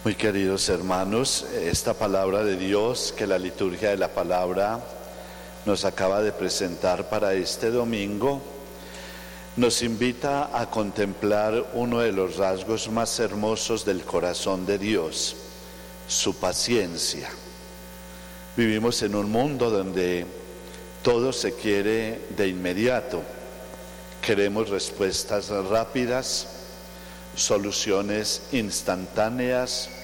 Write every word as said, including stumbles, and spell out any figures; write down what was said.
Muy queridos hermanos, esta palabra de Dios que la liturgia de la palabra nos acaba de presentar para este domingo, nos invita a contemplar uno de los rasgos más hermosos del corazón de Dios, su paciencia. Vivimos en un mundo donde todo se quiere de inmediato. Queremos respuestas rápidas, soluciones instantáneas,